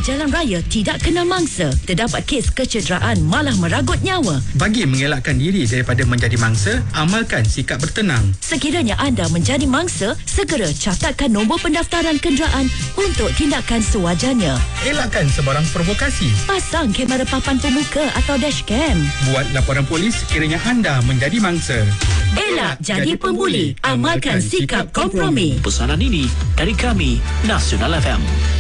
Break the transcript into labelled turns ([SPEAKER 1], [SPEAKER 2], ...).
[SPEAKER 1] jalan raya tidak kenal mangsa. Terdapat kes kecederaan malah meragut nyawa.
[SPEAKER 2] Bagi mengelakkan diri daripada menjadi mangsa, amalkan sikap bertenang.
[SPEAKER 1] Sekiranya anda menjadi mangsa, segera catatkan nombor pendaftaran kenderaan untuk tindakan sewajarnya.
[SPEAKER 2] Elakkan sebarang provokasi.
[SPEAKER 1] Pasang kamera papan pemuka atau dashcam.
[SPEAKER 2] Buat laporan polis sekiranya anda menjadi mangsa.
[SPEAKER 1] Elak jadi pembuli. Amalkan sikap kompromi.
[SPEAKER 3] Pesanan ini dari kami, Nasional FM.